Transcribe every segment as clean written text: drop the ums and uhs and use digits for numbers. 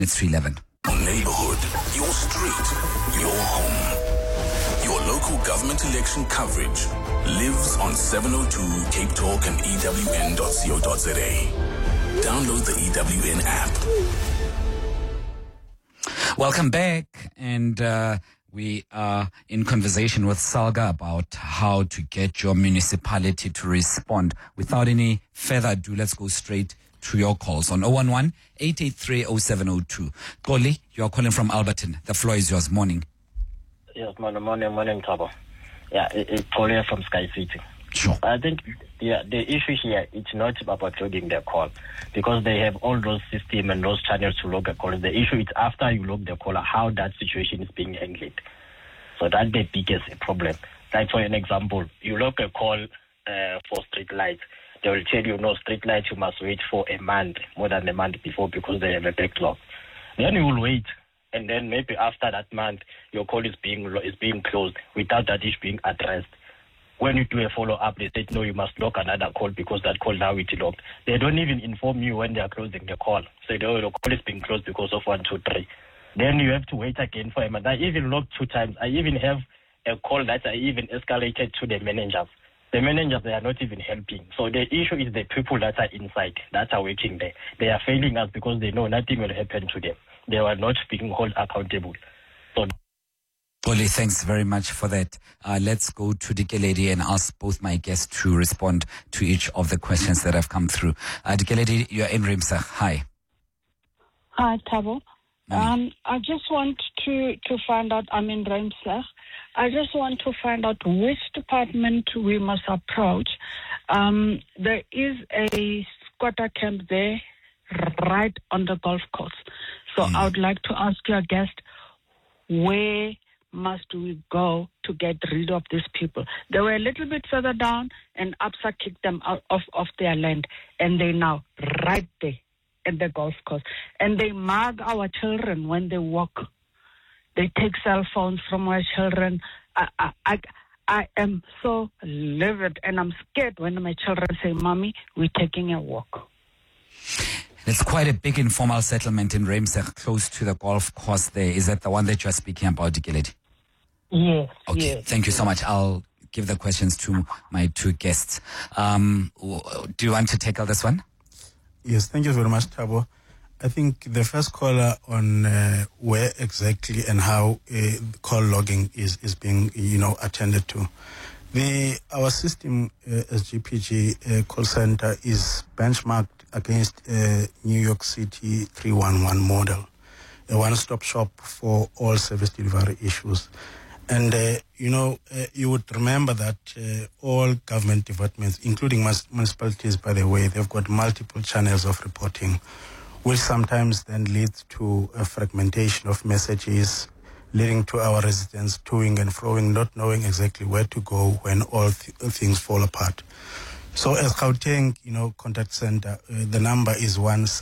It's 3:11. Your neighborhood, your street, your home. Your local government election coverage lives on 702 Cape Talk and EWN.co.za. Download the EWN app. Welcome back, and we are in conversation with Salga about how to get your municipality to respond. Without any further ado, let's go straight to your calls on 011-883-0702. Koli, you are calling from Alberton. The floor is yours. Morning. Yes, morning, Thabo. Yeah, it's Koli from Sky City. Sure. I think the issue here, it's not about logging their call, because they have all those systems and those channels to log a call. The issue is after you log the caller, how that situation is being handled. So that's the biggest problem. Like, for an example, you log a call for street lights. They will tell you, no, street lights, you must wait for a month, more than a month before, because they have a backlog. Then you will wait, and then maybe after that month, your call is being closed without that issue being addressed. When you do a follow-up, they say, no, you must log another call because that call now is logged. They don't even inform you when they are closing the call. So the call is being closed because of 1, 2, 3. Then you have to wait again for a month. I even logged 2 times. I even have a call that I even escalated to the managers. The managers, they are not even helping. So the issue is the people that are inside, that are working there. They are failing us because they know nothing will happen to them. They are not being held accountable. So, Oli, thanks very much for that. Let's go to Dikeledi and ask both my guests to respond to each of the questions that have come through. Dikeledi, you're in Rimsach. Hi. Hi, Thabo. I just want to find out, I'm in Rimsach. I just want to find out which department we must approach. There is a squatter camp there right on the golf course. So I would like to ask your guest, where must we go to get rid of these people? They were a little bit further down, and APSA kicked them out of their land, and they're now right there at the golf course. And they mug our children when they walk. They take cell phones from our children. I am so livid, and I'm scared when my children say, Mommy, we're taking a walk. It's quite a big informal settlement in Rimsach, close to the golf course there. Is that the one that you're speaking about, Dikeledi? Yes. Okay, yes, thank you so much. I'll give the questions to my 2 guests. Do you want to tackle this one? Yes, thank you very much, Thabo. I think the first caller on where exactly and how call logging is being, attended to. Our system as GPG call center is benchmarked against New York City 311 model, a one-stop shop for all service delivery issues. And, you would remember that all government departments, including municipalities, by the way, they've got multiple channels of reporting, which sometimes then leads to a fragmentation of messages, leading to our residents toing and froing, not knowing exactly where to go when all things fall apart. So as Gauteng, contact center, the number is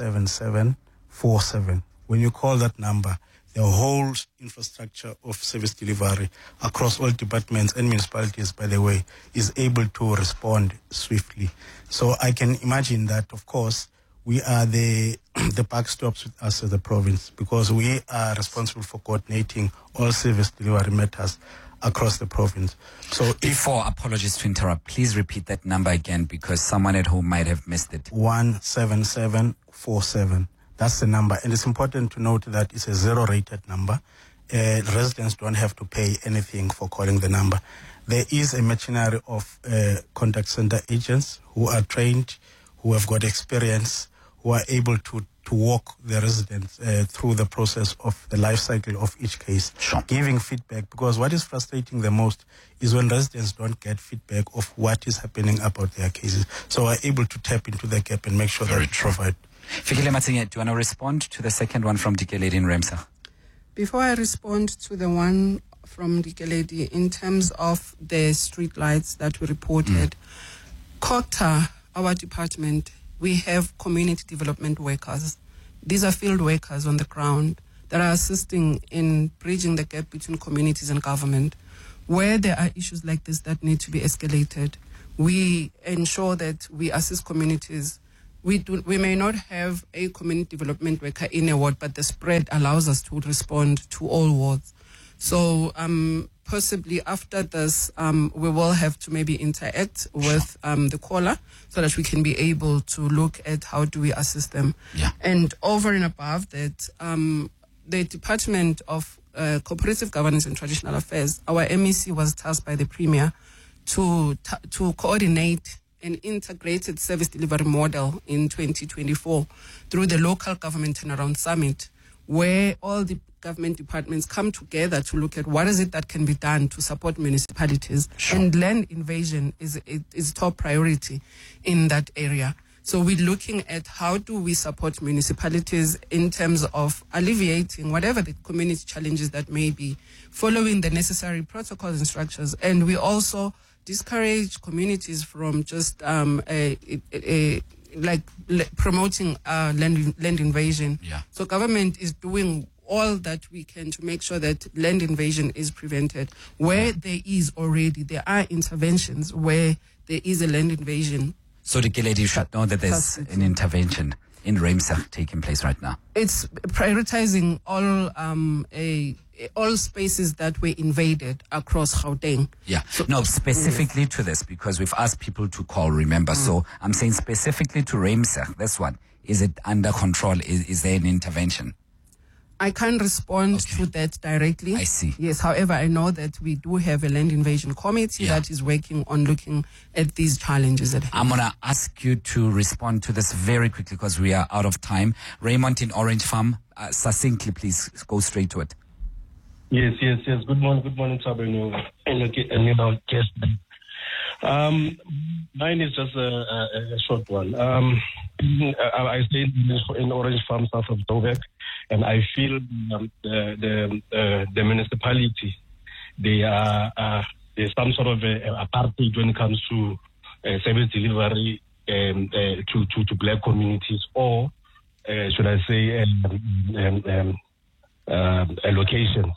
17747. When you call that number, the whole infrastructure of service delivery across all departments and municipalities, by the way, is able to respond swiftly. So I can imagine that, of course, we are the backstops with us as a province, because we are responsible for coordinating all service delivery matters across the province. So Before, apologies to interrupt, please repeat that number again, because someone at home might have missed it. 17747. That's the number. And it's important to note that it's a 0-rated number. Residents don't have to pay anything for calling the number. There is a machinery of contact center agents who are trained, who have got experience, who are able to walk the residents through the process of the life cycle of each case, Sure. giving feedback. Because what is frustrating the most is when residents don't get feedback of what is happening about their cases. So we're able to tap into the gap and make sure that we provide. Fikile Matsinye, do you want to respond to the second one from Dikeledi in Rimsach? Before I respond to the one from Dikeledi, in terms of the street lights that we reported, COGTA, our department, we have community development workers. These are field workers on the ground that are assisting in bridging the gap between communities and government. Where there are issues like this that need to be escalated, we ensure that we assist communities we may not have a community development worker in a ward, but the spread allows us to respond to all wards. So possibly after this, we will have to maybe interact with the caller so that we can be able to look at how do we assist them. Yeah. And over and above that, the Department of Cooperative Governance and Traditional Affairs, our MEC was tasked by the Premier to coordinate an integrated service delivery model in 2024 through the Local Government Turnaround Summit, where all the government departments come together to look at what is it that can be done to support municipalities. Sure. And land invasion is top priority in that area. So we're looking at how do we support municipalities in terms of alleviating whatever the community challenges that may be, following the necessary protocols and structures. And we also discourage communities from just promoting land invasion. Yeah. So government is doing all that we can to make sure that land invasion is prevented. Where there are interventions where there is a land invasion. So the Keledi should know that there's an intervention in Ramsar taking place right now. It's prioritizing all spaces that were invaded across Gauteng. Yeah. No, specifically to this, because we've asked people to call, remember. So I'm saying specifically to Ramsar, this one. Is it under control? Is there an intervention? I can't respond to that directly. I see. Yes, however, I know that we do have a land invasion committee that is working on looking at these challenges at hand. I'm going to ask you to respond to this very quickly because we are out of time. Raymond in Orange Farm, succinctly, please go straight to it. Yes. Good morning, Sabino. And guest. Mine is just a short one. I stay in Orange Farm, south of Joburg, and I feel the municipality, there's some sort of apartheid when it comes to service delivery to black communities, or should I say a location.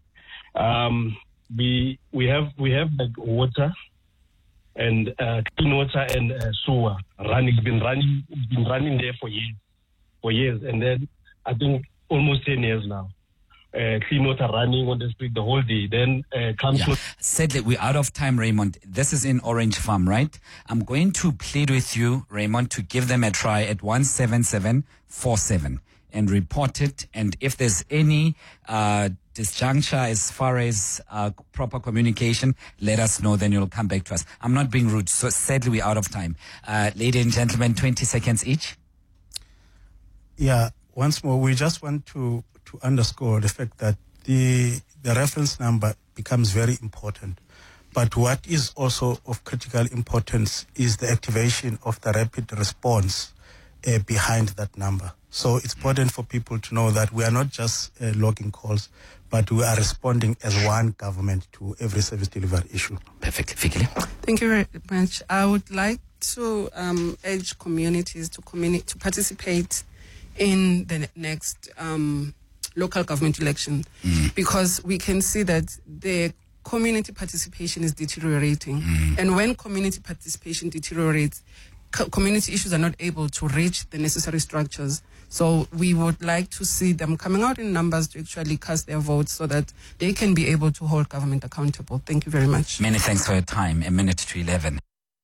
We have like water and clean water and sewer running. It's been running there for years, and then I think almost 10 years now. Clean water running on the street the whole day. Then comes. Yeah. Sadly, we're out of time, Raymond. This is in Orange Farm, right? I'm going to plead with you, Raymond, to give them a try at 17747 and report it. And if there's any disjuncture as far as proper communication, let us know, then you'll come back to us. I'm not being rude, so sadly we're out of time. Ladies and gentlemen, 20 seconds each. Yeah, once more, we just want to underscore the fact that the reference number becomes very important. But what is also of critical importance is the activation of the rapid response behind that number. So it's important for people to know that we are not just logging calls, but we are responding as one government to every service delivery issue. Perfect. Fikile? Thank you very much. I would like to urge communities to participate in the next local government election, because we can see that the community participation is deteriorating. And when community participation deteriorates, community issues are not able to reach the necessary structures. So we would like to see them coming out in numbers to actually cast their votes so that they can be able to hold government accountable. Thank you very much. Many thanks for your time. 11:01.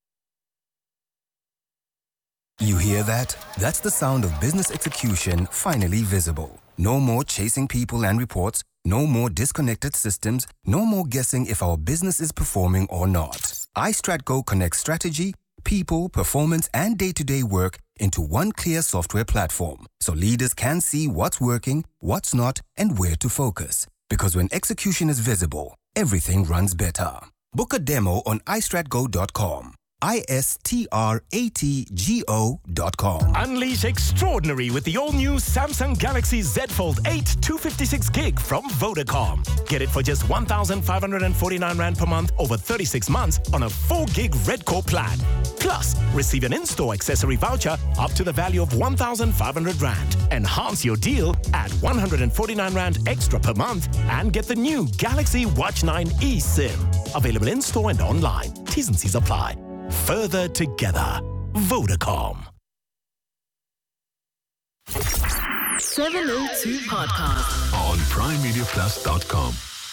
You hear that? That's the sound of business execution finally visible. No more chasing people and reports. No more disconnected systems. No more guessing if our business is performing or not. iStratGo connects strategy, people, performance, and day-to-day work into one clear software platform, so leaders can see what's working, what's not, and where to focus. Because when execution is visible, everything runs better. Book a demo on iStratGo.com. iStratGo.com. Unleash extraordinary with the all-new Samsung Galaxy Z Fold 8 256 gig from Vodacom. Get it for just 1,549 Rand per month over 36 months on a 4 gig Red Core plan. Plus, receive an in-store accessory voucher up to the value of 1,500 Rand. Enhance your deal at 149 Rand extra per month and get the new Galaxy Watch 9 eSIM. Available in-store and online. T's and C's apply. Further together. Vodacom. 702 Podcast on PrimeMediaPlus.com.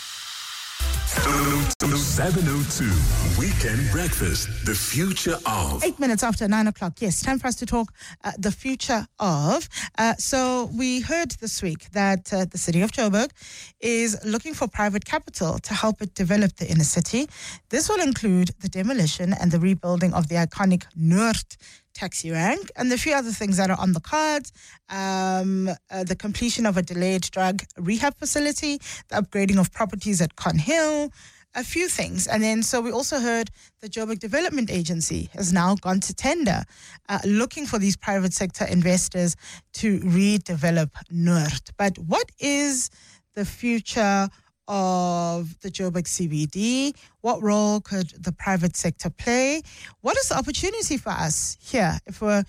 702 Weekend Breakfast, the future of. 8 minutes after 9 o'clock. Yes, time for us to talk the future of. So we heard this week that the city of Joburg is looking for private capital to help it develop the inner city. This will include the demolition and the rebuilding of the iconic Noord taxi rank and a few other things that are on the cards. The completion of a delayed drug rehab facility, the upgrading of properties at Con Hill, a few things. And then so we also heard the Joburg Development Agency has now gone to tender looking for these private sector investors to redevelop Noord. But what is the future of the Joburg CBD? What role could the private sector play? What is the opportunity for us here if we're,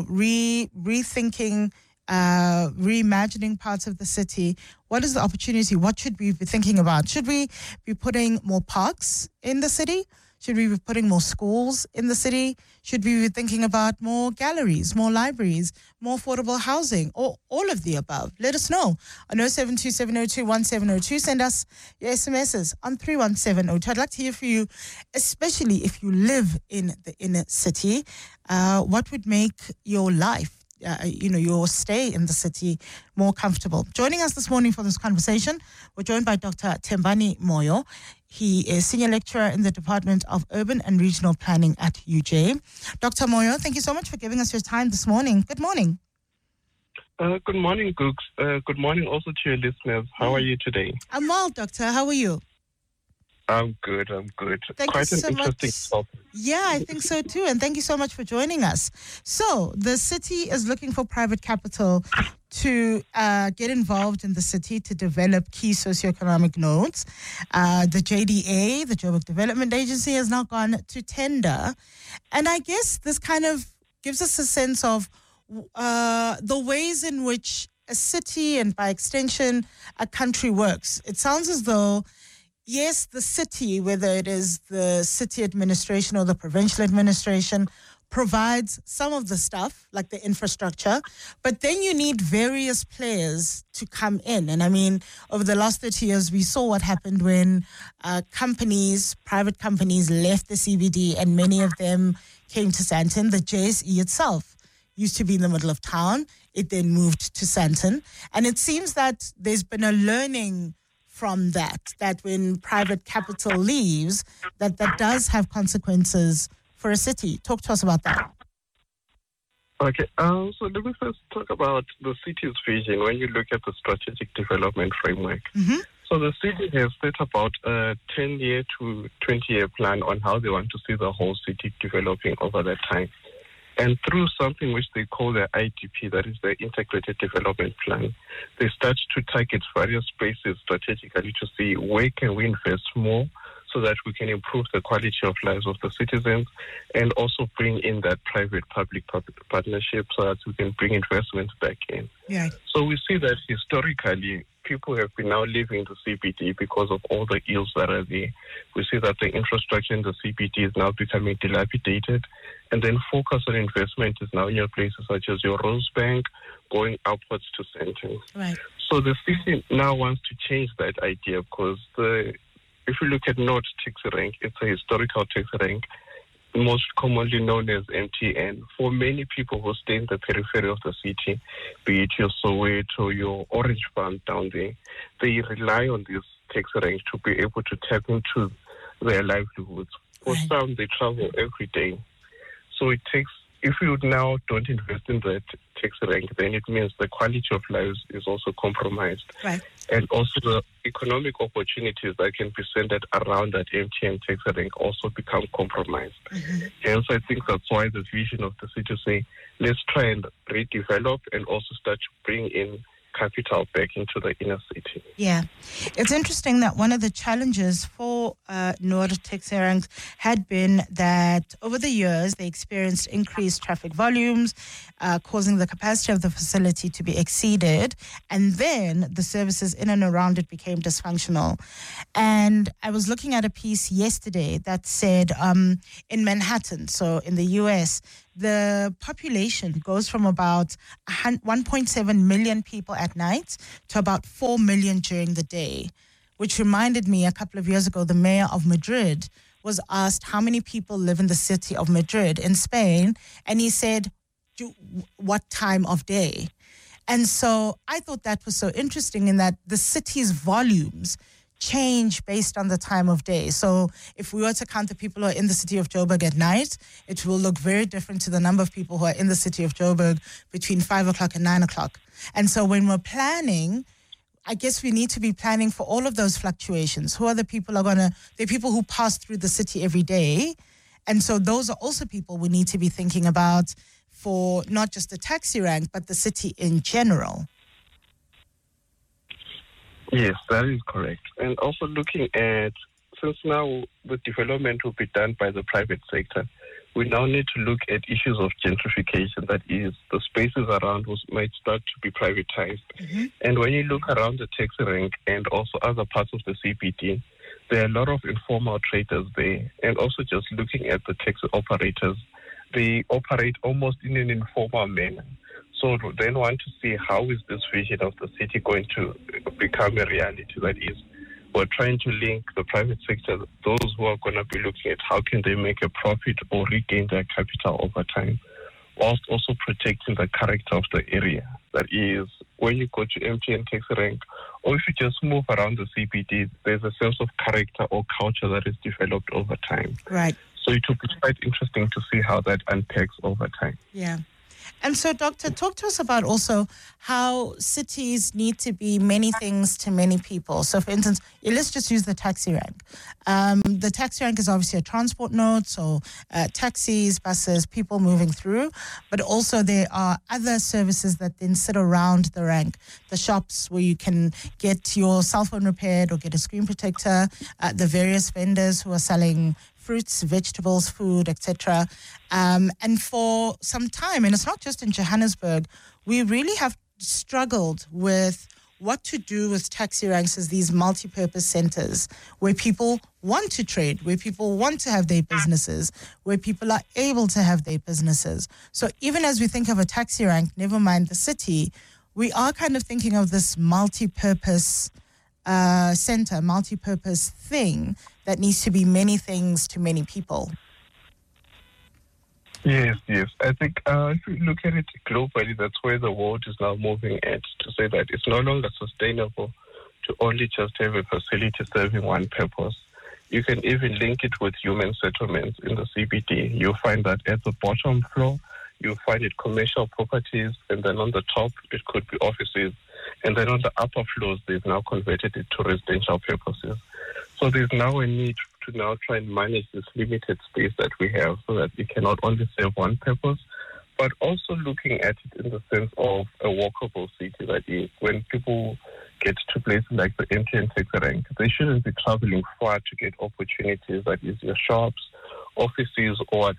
rethinking, reimagining parts of the city? What is the opportunity? What should we be thinking about? Should we be putting more parks in the city? Should we be putting more schools in the city? Should we be thinking about more galleries, more libraries, more affordable housing, or all of the above? Let us know on 0727021702. Send us your SMSs on 31702. I'd like to hear from you, especially if you live in the inner city. What would make your life, your stay in the city more comfortable? Joining us this morning for this conversation, we're joined by Dr. Thembani Moyo. He is Senior Lecturer in the Department of Urban and Regional Planning at UJ. Dr. Moyo, thank you so much for giving us your time this morning. Good morning. Good morning, Gooks. Good morning also to your listeners. How are you today? I'm well, Doctor. How are you? I'm good. Thank Quite you an so interesting much. topic. Yeah, I think so too. And thank you so much for joining us. So the city is looking for private capital to get involved in the city to develop key socioeconomic nodes. The JDA, the Joburg Development Agency, has now gone to tender. And I guess this kind of gives us a sense of the ways in which a city and by extension a country works. It sounds as though yes, the city, whether it is the city administration or the provincial administration, provides some of the stuff, like the infrastructure, but then you need various players to come in. And I mean, over the last 30 years, we saw what happened when private companies left the CBD, and many of them came to Sandton. The JSE itself used to be in the middle of town. It then moved to Sandton. And it seems that there's been a learning from that when private capital leaves, that does have consequences for a city. Talk to us about that. Okay, so let me first talk about the city's vision when you look at the strategic development framework. Mm-hmm. So the city has set about a 10-year to 20-year plan on how they want to see the whole city developing over that time. And through something which they call the IDP, that is the Integrated Development Plan, they start to target various spaces strategically to see where can we invest more so that we can improve the quality of lives of the citizens and also bring in that private-public partnership so that we can bring investments back in. Yeah. So we see that historically, people have been now leaving the CBD because of all the ills that are there. We see that the infrastructure in the CBD is now becoming dilapidated, and then focus on investment is now in your places such as your Rosebank, going upwards to Sandton. Right. So the city now wants to change that idea because if you look at Noord taxi rank, it's a historical taxi rank, most commonly known as MTN. For many people who stay in the periphery of the city, be it your Soweto, your Orange Farm down there, they rely on this taxi rank to be able to tap into their livelihoods. For some, they travel every day. So it takes, if you now don't invest in that taxi rank, then it means the quality of lives is also compromised. Right. And also the economic opportunities that can be centered around that MTN taxi rank also become compromised. Mm-hmm. Hence, I think that's why the vision of the city say, let's try and redevelop and also start to bring in capital back into the inner city. Yeah. It's interesting that one of the challenges for Noord taxi ranks had been that over the years they experienced increased traffic volumes, causing the capacity of the facility to be exceeded, and then the services in and around it became dysfunctional. And I was looking at a piece yesterday that said in Manhattan, so in the US, the population goes from about 1.7 million people at night to about 4 million during the day, which reminded me a couple of years ago, the mayor of Madrid was asked how many people live in the city of Madrid in Spain, and he said, what time of day? And so I thought that was so interesting in that the city's volumes change based on the time of day. So if we were to count the people who are in the city of Joburg at night, it will look very different to the number of people who are in the city of Joburg between 5 o'clock and 9 o'clock. And so when we're planning, I guess we need to be planning for all of those fluctuations. Who are the people the people who pass through the city every day? And so those are also people we need to be thinking about for not just the taxi rank, but the city in general. Yes, that is correct. And also looking at, since now the development will be done by the private sector, we now need to look at issues of gentrification. That is, the spaces around us might start to be privatized. Mm-hmm. And when you look around the taxi rank and also other parts of the CBD, there are a lot of informal traders there. And also just looking at the taxi operators, they operate almost in an informal manner. So then want to see how is this vision of the city going to become a reality. That is, we're trying to link the private sector, those who are going to be looking at how can they make a profit or regain their capital over time, whilst also protecting the character of the area. That is, when you go to MTN taxi rank, or if you just move around the CBD, there's a sense of character or culture that is developed over time. Right. So it will be quite interesting to see how that unpacks over time. Yeah. And so, Doctor, talk to us about also how cities need to be many things to many people. So, for instance, let's just use the taxi rank. The taxi rank is obviously a transport node, so taxis, buses, people moving through. But also there are other services that then sit around the rank. The shops where you can get your cell phone repaired or get a screen protector, the various vendors who are selling fruits, vegetables, food, etc. And for some time, and it's not just in Johannesburg, we really have struggled with what to do with taxi ranks as these multi-purpose centers where people want to trade, where people want to have their businesses, where people are able to have their businesses. So even as we think of a taxi rank, never mind the city, we are kind of thinking of this multi-purpose center, multi-purpose thing that needs to be many things to many people. Yes. I think if you look at it globally, that's where the world is now moving at, to say that it's no longer sustainable to only just have a facility serving one purpose. You can even link it with human settlements in the CBD. You'll find that at the bottom floor, you'll find it commercial properties, and then on the top, it could be offices. And then on the upper floors, they've now converted it to residential purposes. So there's now a need to now try and manage this limited space that we have so that it can not only serve one purpose, but also looking at it in the sense of a walkable city. That is, when people get to places like the MTN taxi rank, they shouldn't be traveling far to get opportunities. That is, your shops, offices, or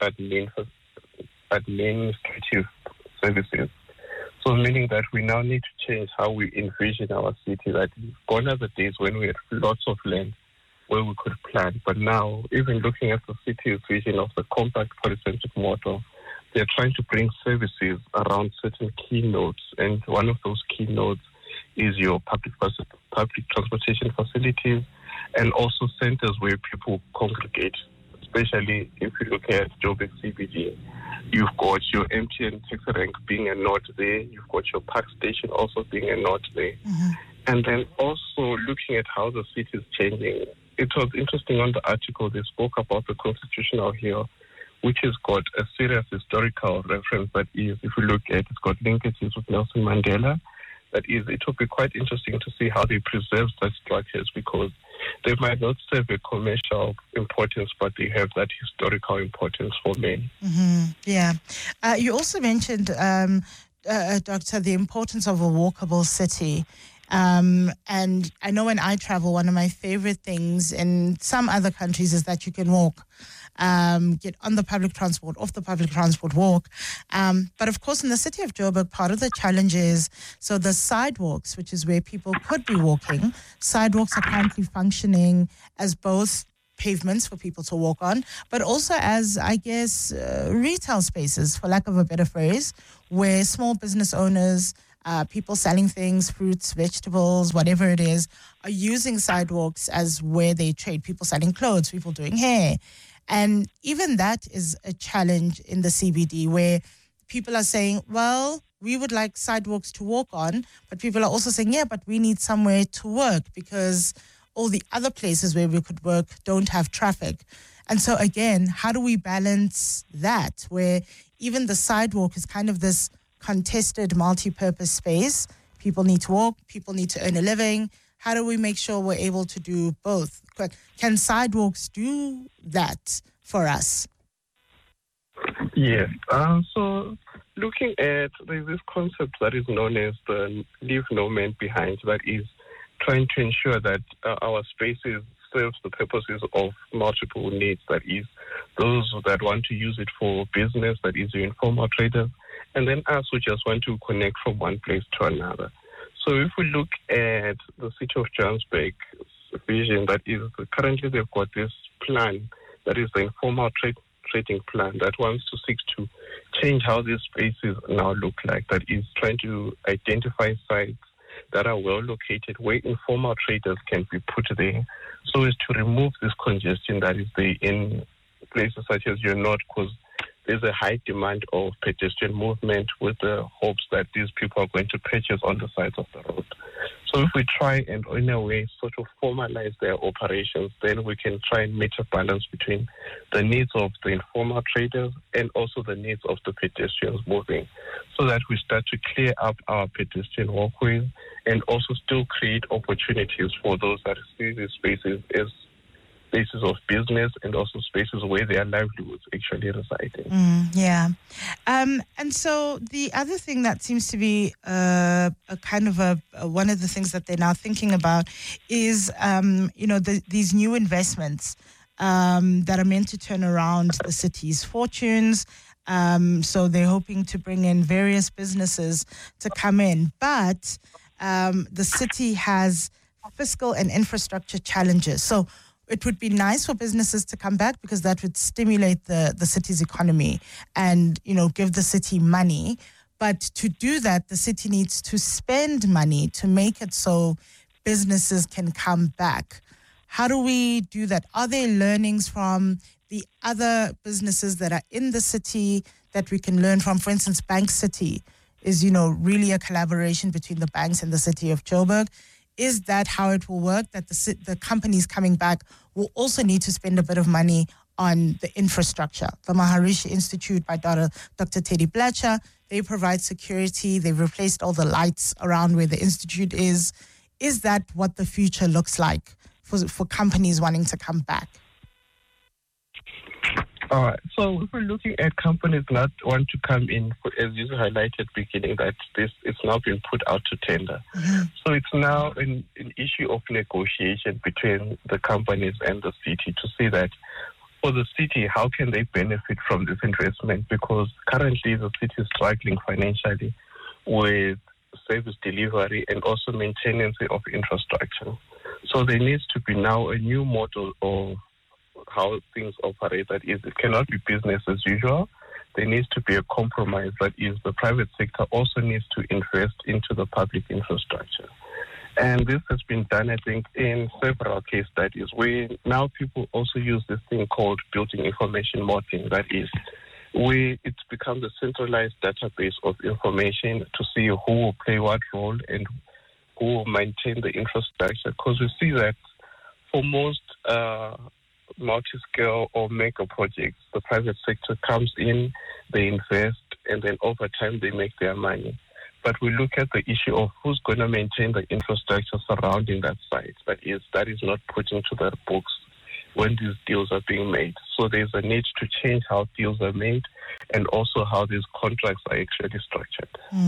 administrative services. So meaning that we now need to change how we envision our city. That gone are the days when we had lots of land where we could plan. But now, even looking at the city's vision of the compact polycentric model, they're trying to bring services around certain key nodes. And one of those key nodes is your public transportation facilities and also centers where people congregate. Especially if you look at Joburg CBD, you've got your MTN taxi rank being a node there. You've got your park station also being a node there. Mm-hmm. And then also looking at how the city is changing. It was interesting on the article, they spoke about the Constitutional Hill, which has got a serious historical reference. That is, if you look at, it's got linkages with Nelson Mandela. That is, it will be quite interesting to see how they preserve such structures, because they might not serve a commercial importance, but they have that historical importance for many. Mm-hmm. Yeah. You also mentioned, Doctor, the importance of a walkable city. And I know when I travel, one of my favorite things in some other countries is that you can walk. Get on the public transport, off the public transport, walk. But of course, in the city of Joburg, part of the challenge is, so the sidewalks, which is where people could be walking, sidewalks are currently functioning as both pavements for people to walk on, but also as, I guess, retail spaces, for lack of a better phrase, where small business owners, people selling things, fruits, vegetables, whatever it is, are using sidewalks as where they trade. People selling clothes, people doing hair. And even that is a challenge in the CBD, where people are saying, well, we would like sidewalks to walk on, but people are also saying, yeah, but we need somewhere to work because all the other places where we could work don't have traffic. And so again, how do we balance that, where even the sidewalk is kind of this contested multi-purpose space? People need to walk, people need to earn a living. How do we make sure we're able to do both? Can sidewalks do that for us? Yeah. So looking at, there's this concept that is known as the leave no man behind, that is trying to ensure that our spaces serve the purposes of multiple needs, that is those that want to use it for business, that is your informal traders, and then us who just want to connect from one place to another. So if we look at the city of Johannesburg's vision, that is currently they've got this plan, that is the informal trading plan, that wants to seek to change how these spaces now look like, that is trying to identify sites that are well located where informal traders can be put there, so as to remove this congestion that is there in places such as your north, because there's a high demand of pedestrian movement with the hopes that these people are going to purchase on the sides of the road. So if we try and in a way sort of formalize their operations, then we can try and meet a balance between the needs of the informal traders and also the needs of the pedestrians moving, so that we start to clear up our pedestrian walkways and also still create opportunities for those that see these spaces as spaces of business and also spaces where their livelihoods actually reside. Yeah. And so the other thing that seems to be a kind of one of the things that they're now thinking about is, these new investments that are meant to turn around the city's fortunes. So they're hoping to bring in various businesses to come in. But the city has fiscal and infrastructure challenges. So it would be nice for businesses to come back because that would stimulate the city's economy and, give the city money. But to do that, the city needs to spend money to make it so businesses can come back. How do we do that? Are there learnings from the other businesses that are in the city that we can learn from? For instance, Bank City is, really a collaboration between the banks and the city of Joburg. Is that how it will work, that the companies coming back will also need to spend a bit of money on the infrastructure? The Maharishi Institute by Dr. Teddy Blatcher, they provide security. They've replaced all the lights around where the institute is. Is that what the future looks like for companies wanting to come back? All right. So if we're looking at companies not want to come in, as you highlighted beginning, that it's now been put out to tender. Mm-hmm. So it's now an issue of negotiation between the companies and the city to see that for the city, how can they benefit from this investment? Because currently the city is struggling financially with service delivery and also maintenance of infrastructure. So there needs to be now a new model of how things operate. That is, it cannot be business as usual. There needs to be a compromise. That is, the private sector also needs to invest into the public infrastructure. And this has been done, I think, in several case studies where now people also use this thing called building information modeling. That is, where it's become the centralized database of information to see who will play what role and who will maintain the infrastructure. Because we see that for most multi-scale or mega projects, the private sector comes in, they invest, and then over time they make their money. But we look at the issue of who's going to maintain the infrastructure surrounding that site. That is not put into the books when these deals are being made. So there's a need to change how deals are made and also how these contracts are actually structured.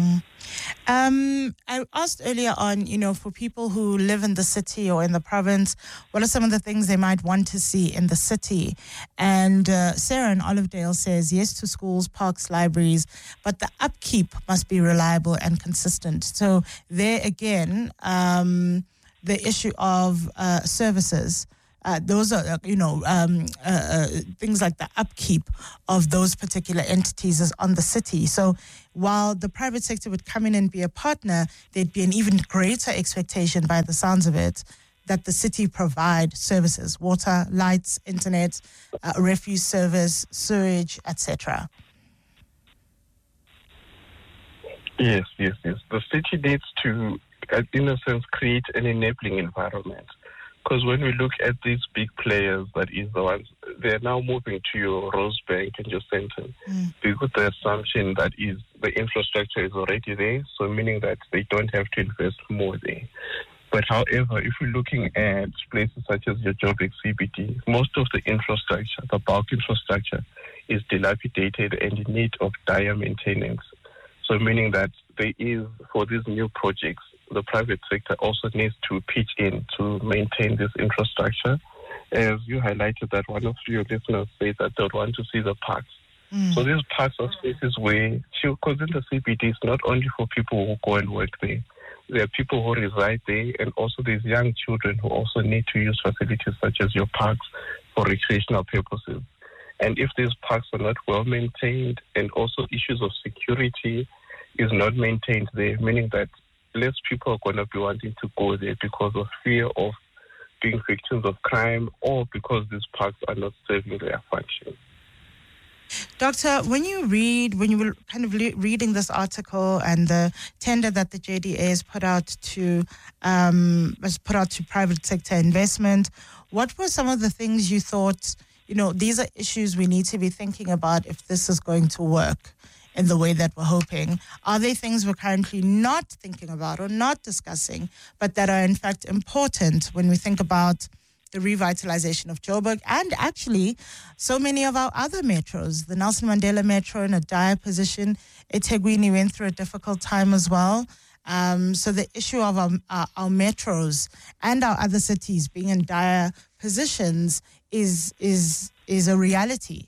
I asked earlier on, for people who live in the city or in the province, what are some of the things they might want to see in the city? And Sarah in Olivedale says yes to schools, parks, libraries, but the upkeep must be reliable and consistent. So there again, the issue of services. those are, things like the upkeep of those particular entities is on the city. So while the private sector would come in and be a partner, there'd be an even greater expectation, by the sounds of it, that the city provide services: water, lights, internet, refuse service, sewage, etc. Yes. The city needs to, in a sense, create an enabling environment. Because when we look at these big players, that is the ones, they're now moving to your Rosebank and your Sandton. Because the assumption that is the infrastructure is already there, so meaning that they don't have to invest more there. But however, if we're looking at places such as your Joburg CBD, most of the infrastructure, the bulk infrastructure, is dilapidated and in need of dire maintenance. So meaning that there is, for these new projects, the private sector also needs to pitch in to maintain this infrastructure. As you highlighted that one of your listeners said that they would want to see the parks. So these parks are spaces where, because in the CBD, it's not only for people who go and work there. There are people who reside there, and also there's young children who also need to use facilities such as your parks for recreational purposes. And if these parks are not well maintained, and also issues of security is not maintained there, meaning that less people are going to be wanting to go there because of fear of being victims of crime, or because these parks are not serving their function. Doctor, when you were kind of reading this article and the tender that the JDA has put out to private sector investment, what were some of the things you thought, these are issues we need to be thinking about if this is going to work in the way that we're hoping? Are there things we're currently not thinking about or not discussing, but that are in fact important when we think about the revitalization of Joburg and actually so many of our other metros? The Nelson Mandela Metro in a dire position. eThekwini went through a difficult time as well. So the issue of our metros and our other cities being in dire positions is a reality.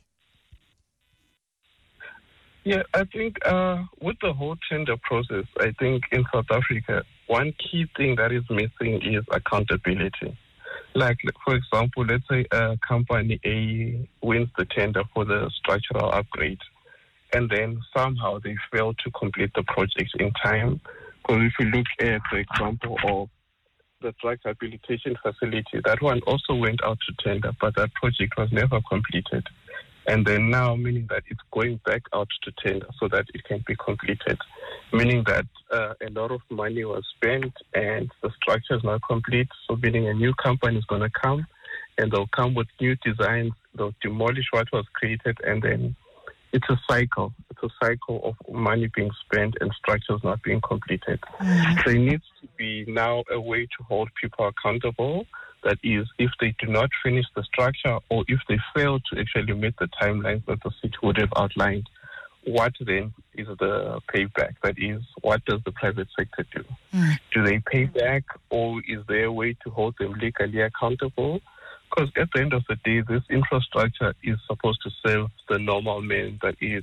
Yeah, I think with the whole tender process, I think in South Africa, one key thing that is missing is accountability. Like, for example, let's say a company A wins the tender for the structural upgrade, and then somehow they fail to complete the project in time. Because if you look at the example of the drug rehabilitation facility, that one also went out to tender, but that project was never completed. And then now, meaning that it's going back out to tender so that it can be completed, meaning that a lot of money was spent and the structure is not complete. So meaning a new company is going to come and they'll come with new designs, they'll demolish what was created, and then it's a cycle. It's a cycle of money being spent and structures not being completed. There needs to be now a way to hold people accountable. That is, if they do not finish the structure or if they fail to actually meet the timelines that the city would have outlined, what then is the payback? That is, what does the private sector do? Do they pay back, or is there a way to hold them legally accountable? Because at the end of the day, this infrastructure is supposed to serve the normal man. That is,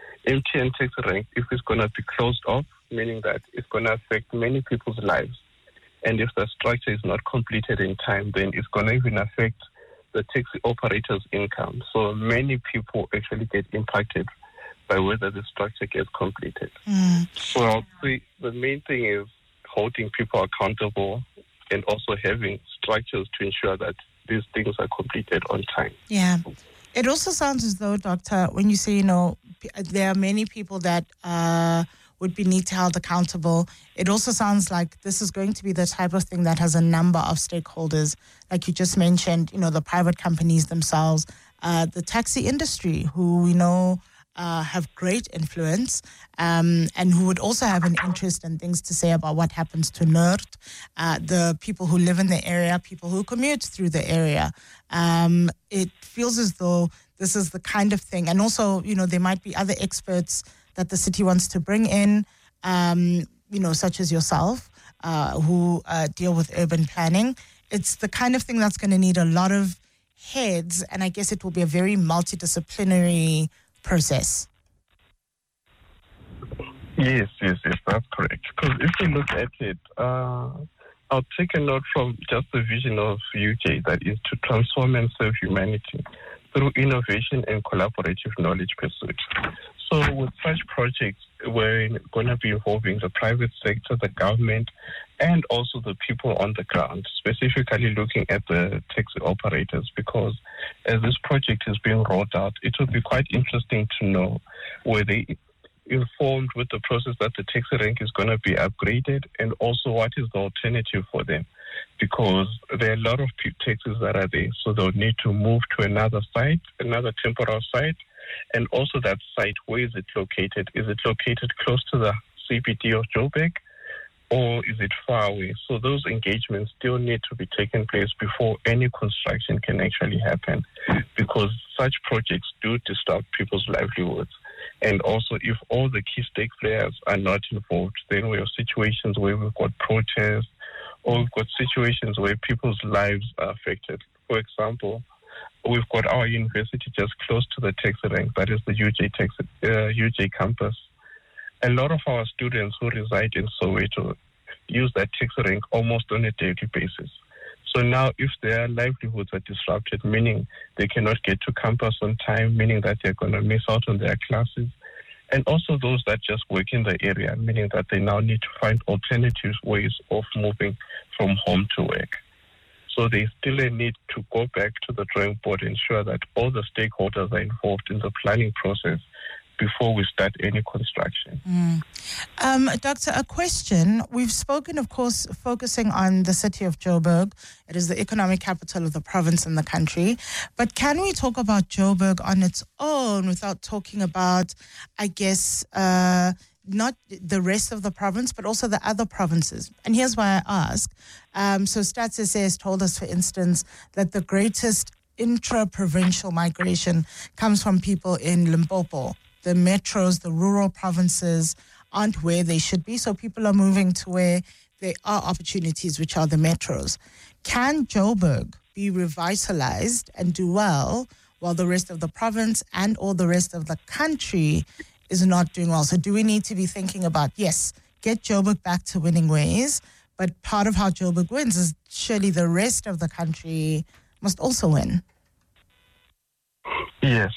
MTN takes a rank. If it's going to be closed off, meaning that it's going to affect many people's lives. And if the structure is not completed in time, then it's going to even affect the taxi operator's income. So many people actually get impacted by whether the structure gets completed. So the main thing is holding people accountable and also having structures to ensure that these things are completed on time. Yeah. It also sounds as though, Doctor, when you say, there are many people that would need to be held accountable, it also sounds like this is going to be the type of thing that has a number of stakeholders, like you just mentioned, the private companies themselves, the taxi industry, who we know have great influence, and who would also have an interest and things to say about what happens to Noord, the people who live in the area, people who commute through the area. It feels as though this is the kind of thing, and also, there might be other experts that the city wants to bring in, such as yourself, who deal with urban planning. It's the kind of thing that's going to need a lot of heads, and I guess it will be a very multidisciplinary process. Yes, that's correct. Because if you look at it, I'll take a note from just the vision of UJ, that is to transform and serve humanity through innovation and collaborative knowledge pursuit. So with such projects, we're going to be involving the private sector, the government, and also the people on the ground, specifically looking at the taxi operators, because as this project is being rolled out, it will be quite interesting to know where they informed with the process that the taxi rank is going to be upgraded, and also what is the alternative for them, because there are a lot of taxis that are there, so they'll need to move to another site, another temporary site, and also that site, where is it located? Is it located close to the CBD of Joburg, or is it far away? So those engagements still need to be taken place before any construction can actually happen, because such projects do disrupt people's livelihoods. And also, if all the key stake players are not involved, then we have situations where we've got protests, or we've got situations where people's lives are affected. For example, we've got our university just close to the taxi rank, that is the UJ campus. A lot of our students who reside in Soweto use that taxi rank almost on a daily basis. So now if their livelihoods are disrupted, meaning they cannot get to campus on time, meaning that they're going to miss out on their classes, and also those that just work in the area, meaning that they now need to find alternative ways of moving from home to work. So there's still a need to go back to the drawing board, ensure that all the stakeholders are involved in the planning process before we start any construction. Doctor, a question. We've spoken, of course, focusing on the city of Joburg. It is the economic capital of the province and the country. But can we talk about Joburg on its own without talking about, I guess, not the rest of the province, but also the other provinces? And here's why I ask. So Stats SA has told us, for instance, that the greatest intra-provincial migration comes from people in Limpopo. The metros, the rural provinces aren't where they should be, so people are moving to where there are opportunities, which are the metros. Can Joburg be revitalized and do well while the rest of the province and all the rest of the country is not doing well? So do we need to be thinking about, yes, get Joburg back to winning ways, but part of how Joburg wins is surely the rest of the country must also win? Yes.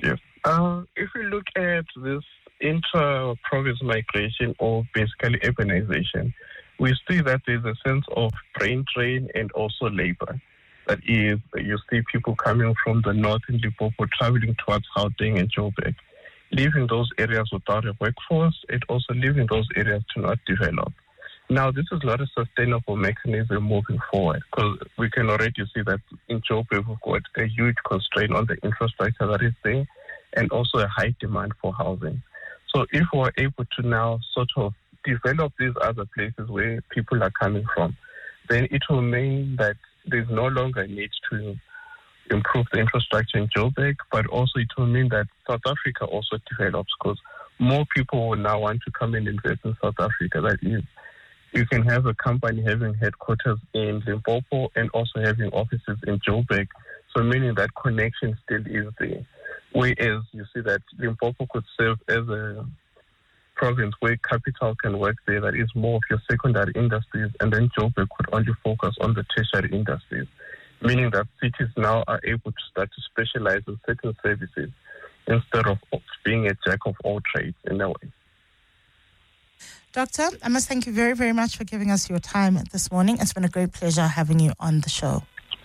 If we look at this intra-province migration, or basically urbanization, we see that there's a sense of brain drain and also labor. That is, you see people coming from the north in Limpopo traveling towards Gauteng and Joburg, leaving those areas without a workforce, and also leaving those areas to not develop. Now, this is not a sustainable mechanism moving forward, because we can already see that in Joburg we've got a huge constraint on the infrastructure that is there, and also a high demand for housing. So if we're able to now sort of develop these other places where people are coming from, then it will mean that there's no longer a need to improve the infrastructure in Joburg, but also it will mean that South Africa also develops, because more people will now want to come and invest in South Africa. That is, you can have a company having headquarters in Limpopo and also having offices in Joburg, so meaning that connection still is there. Whereas you see that Limpopo could serve as a province where capital can work there, that is more of your secondary industries, and then Joburg could only focus on the tertiary industries, meaning that cities now are able to start to specialize in certain services instead of being a jack of all trades in a way. Doctor, I must thank you very, very much for giving us your time this morning. It's been a great pleasure having you on the show.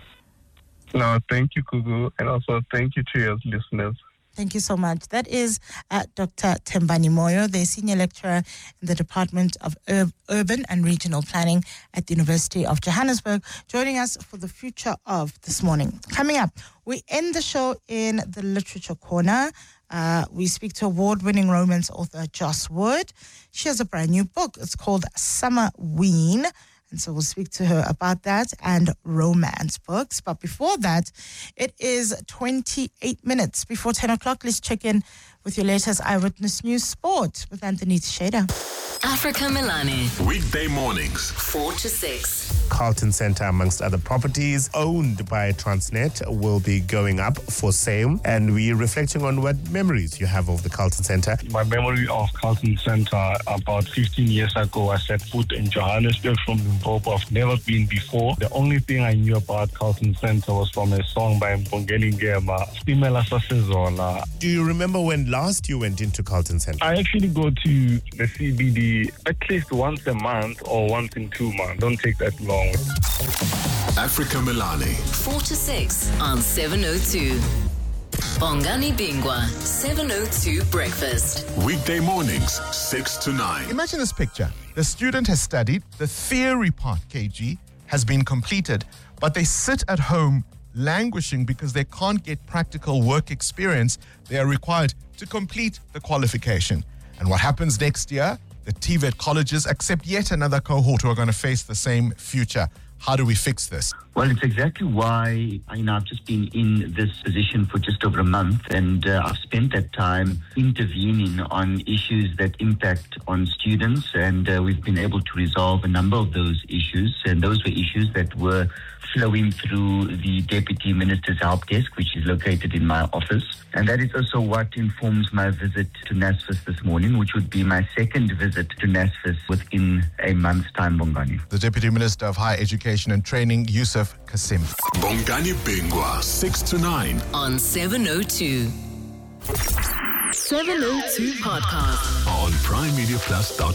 No, thank you, Kugu, and also thank you to your listeners. Thank you so much. That is Dr. Thembani Moyo, the senior lecturer in the Department of Urban and Regional Planning at the University of Johannesburg, joining us for the future of this morning. Coming up, we end the show in the Literature Corner. We speak to award-winning romance author Joss Wood. She has a brand new book. It's called Summer Ween. And so we'll speak to her about that and romance books. But before that, it is 28 minutes before 10 o'clock. Let's check in with your latest Eyewitness News Sport with Anthony Tsheda. Africa Milani. Weekday mornings, 4 to 6. Carlton Centre, amongst other properties owned by Transnet, will be going up for sale. And we're reflecting on what memories you have of the Carlton Centre. My memory of Carlton Centre, about 15 years ago, I set foot in Johannesburg from Limpopo. I've never been before. The only thing I knew about Carlton Centre was from a song by Mpongeni Ngema, Stimela Sasezola. Do you remember when last you went into Carlton Centre? I actually go to the CBD at least once a month or once in 2 months. Don't take that long. Africa Milani. 4 to 6 on 702. Bongani Bingwa, 702 Breakfast. Weekday mornings, 6 to 9. Imagine this picture. The student has studied, the theory part, KG, has been completed, but they sit at home languishing because they can't get practical work experience they are required to complete the qualification. And what happens next year? The TVET colleges accept yet another cohort who are going to face the same future. How do we fix this? Well, it's exactly why I've just been in this position for just over a month, and I've spent that time intervening on issues that impact on students, and we've been able to resolve a number of those issues, and those were issues that were flowing through the Deputy Minister's Help Desk, which is located in my office. And that is also what informs my visit to NSFAS this morning, which would be my second visit to NSFAS within a month's time, Bongani. The Deputy Minister of Higher Education and Training, Yusuf Kasim. Bongani Bingwa, 6 to 9. On 702. 702 Podcast. On primemediaplus.co.za.